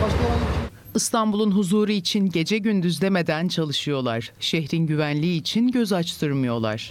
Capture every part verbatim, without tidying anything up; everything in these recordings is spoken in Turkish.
İstanbul'un huzuru için gece gündüz demeden çalışıyorlar. Şehrin güvenliği için göz açtırmıyorlar.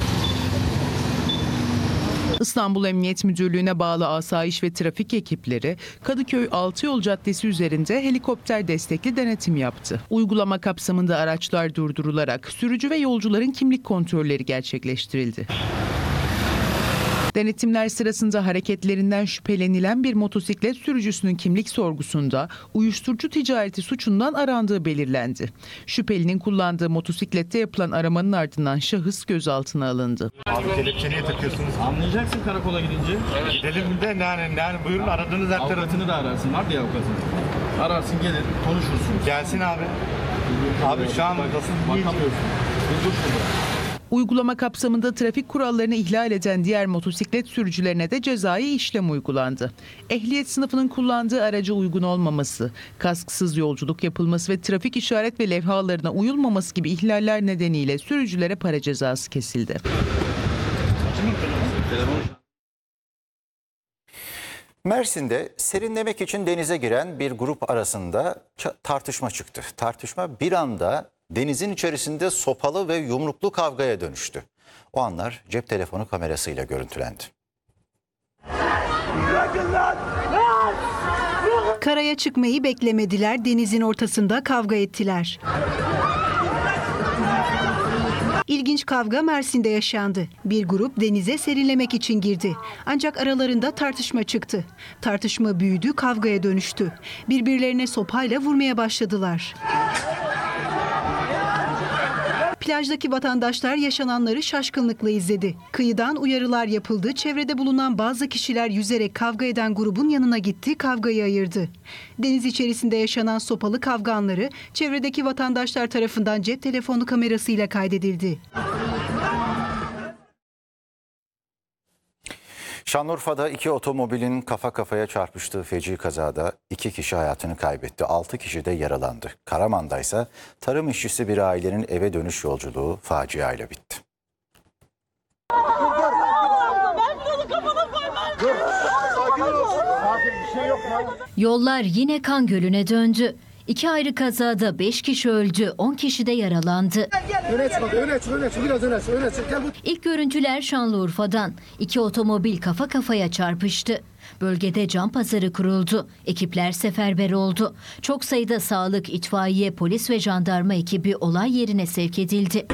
İstanbul Emniyet Müdürlüğü'ne bağlı asayiş ve trafik ekipleri Kadıköy Altıyol Caddesi üzerinde helikopter destekli denetim yaptı. Uygulama kapsamında araçlar durdurularak sürücü ve yolcuların kimlik kontrolleri gerçekleştirildi. Denetimler sırasında hareketlerinden şüphelenilen bir motosiklet sürücüsünün kimlik sorgusunda uyuşturucu ticareti suçundan arandığı belirlendi. Şüphelinin kullandığı motosiklette yapılan aramanın ardından şahıs gözaltına alındı. Abi kelepçeliğe takıyorsunuz. Anlayacaksın karakola gidince. Evet. Gidelim de yani, yani buyurun aradığınız her tarafını. Avukatını da ararsın. Var ya avukatını. Ararsın gelir konuşursun. Gelsin abi. Abi şu an bakamıyorsun. Dur şurada. Uygulama kapsamında trafik kurallarını ihlal eden diğer motosiklet sürücülerine de cezai işlem uygulandı. Ehliyet sınıfının kullandığı araca uygun olmaması, kasksız yolculuk yapılması ve trafik işaret ve levhalarına uyulmaması gibi ihlaller nedeniyle sürücülere para cezası kesildi. Mersin'de serinlemek için denize giren bir grup arasında tartışma çıktı. Tartışma bir anda denizin içerisinde sopalı ve yumruklu kavgaya dönüştü. O anlar cep telefonu kamerasıyla görüntülendi. Karaya çıkmayı beklemediler, denizin ortasında kavga ettiler. İlginç kavga Mersin'de yaşandı. Bir grup denize serinlemek için girdi. Ancak aralarında tartışma çıktı. Tartışma büyüdü, kavgaya dönüştü. Birbirlerine sopayla vurmaya başladılar. Plajdaki vatandaşlar yaşananları şaşkınlıkla izledi. Kıyıdan uyarılar yapıldı. Çevrede bulunan bazı kişiler yüzerek kavga eden grubun yanına gitti, kavgayı ayırdı. Deniz içerisinde yaşanan sopalı kavga anları çevredeki vatandaşlar tarafından cep telefonu kamerasıyla kaydedildi. Şanlıurfa'da iki otomobilin kafa kafaya çarpıştığı feci kazada iki kişi hayatını kaybetti. Altı kişi de yaralandı. Karaman'da ise tarım işçisi bir ailenin eve dönüş yolculuğu faciayla bitti. Yollar yine kan gölüne döndü. İki ayrı kazada beş kişi öldü, on kişi de yaralandı. Öne çık, öne çık, öne çık, biraz öne çık, öne çık. Gel bu. İlk görüntüler Şanlıurfa'dan. İki otomobil kafa kafaya çarpıştı. Bölgede can pazarı kuruldu. Ekipler seferber oldu. Çok sayıda sağlık, itfaiye, polis ve jandarma ekibi olay yerine sevk edildi.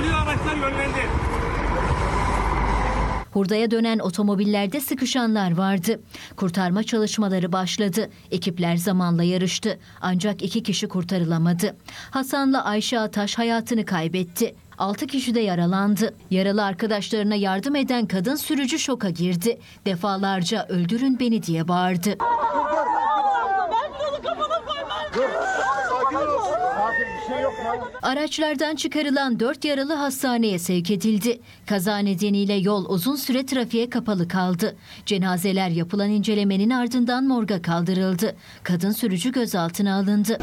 Hurdaya dönen otomobillerde sıkışanlar vardı. Kurtarma çalışmaları başladı. Ekipler zamanla yarıştı. Ancak iki kişi kurtarılamadı. Hasan'la Ayşe Ataş hayatını kaybetti. Altı kişi de yaralandı. Yaralı arkadaşlarına yardım eden kadın sürücü şoka girdi. Defalarca öldürün beni diye bağırdı. Araçlardan çıkarılan dört yaralı hastaneye sevk edildi. Kaza nedeniyle yol uzun süre trafiğe kapalı kaldı. Cenazeler yapılan incelemenin ardından morga kaldırıldı. Kadın sürücü gözaltına alındı.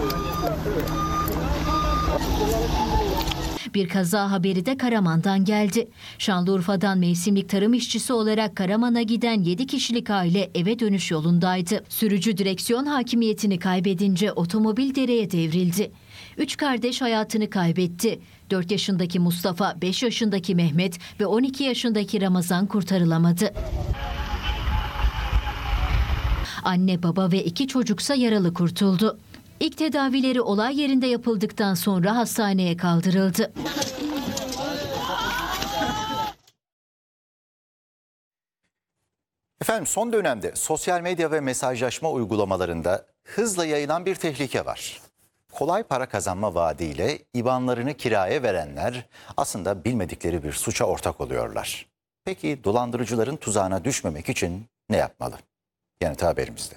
Bir kaza haberi de Karaman'dan geldi. Şanlıurfa'dan mevsimlik tarım işçisi olarak Karaman'a giden yedi kişilik aile eve dönüş yolundaydı. Sürücü direksiyon hakimiyetini kaybedince otomobil dereye devrildi. Üç kardeş hayatını kaybetti. dört yaşındaki Mustafa, beş yaşındaki Mehmet ve on iki yaşındaki Ramazan kurtarılamadı. Anne, baba ve iki çocuksa yaralı kurtuldu. İlk tedavileri olay yerinde yapıldıktan sonra hastaneye kaldırıldı. Efendim son dönemde sosyal medya ve mesajlaşma uygulamalarında hızla yayılan bir tehlike var. Kolay para kazanma vaadiyle İ B A N'larını kiraya verenler aslında bilmedikleri bir suça ortak oluyorlar. Peki dolandırıcıların tuzağına düşmemek için ne yapmalı? Yanıtı haberimizde.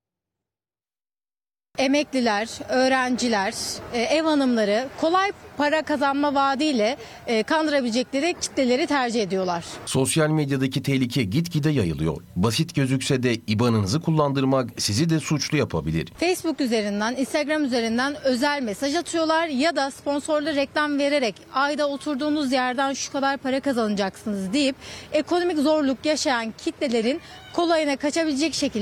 Emekliler, öğrenciler, ev hanımları kolay para kazanma vaadiyle kandırabilecekleri kitleleri tercih ediyorlar. Sosyal medyadaki tehlike gitgide yayılıyor. Basit gözükse de İ B A N'ınızı kullandırmak sizi de suçlu yapabilir. Facebook üzerinden, Instagram üzerinden özel mesaj atıyorlar ya da sponsorlu reklam vererek ayda oturduğunuz yerden şu kadar para kazanacaksınız deyip ekonomik zorluk yaşayan kitlelerin kolayına kaçabilecek şekilde